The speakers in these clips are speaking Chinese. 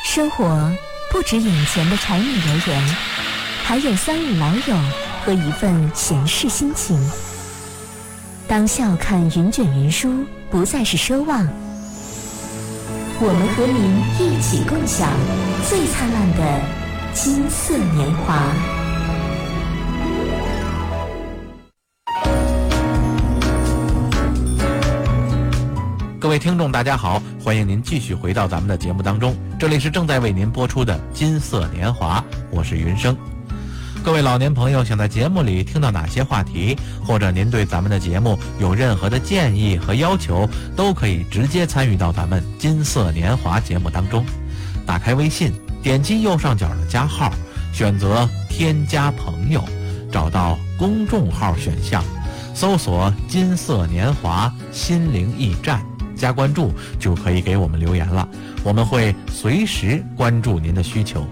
生活不止眼前的柴米油盐，还有三五老友和一份闲适心情。当笑看云卷云舒不再是奢望，我们和您一起共享最灿烂的金色年华。 各位听众大家好，欢迎您继续回到咱们的节目当中，这里是正在为您播出的金色年华，我是云生。各位老年朋友想在节目里听到哪些话题，或者您对咱们的节目有任何的建议和要求，都可以直接参与到咱们金色年华节目当中。打开微信，点击右上角的加号，选择添加朋友，找到公众号选项，搜索金色年华心灵驿站，加关注就可以给我们留言了，我们会随时关注您的需求。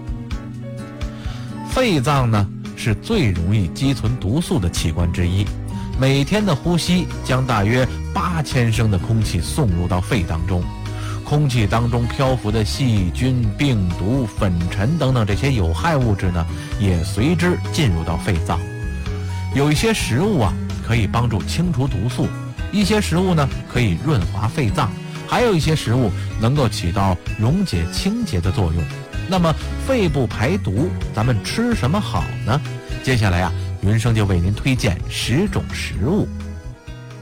肺脏呢是最容易积存毒素的器官之一，每天的呼吸将大约8000升的空气送入到肺当中，空气当中漂浮的细菌、病毒、粉尘等等这些有害物质呢，也随之进入到肺脏。有一些食物啊可以帮助清除毒素，一些食物呢可以润滑肺脏，还有一些食物能够起到溶解清洁的作用。那么肺部排毒，咱们吃什么好呢？接下来啊，云生就为您推荐10种食物。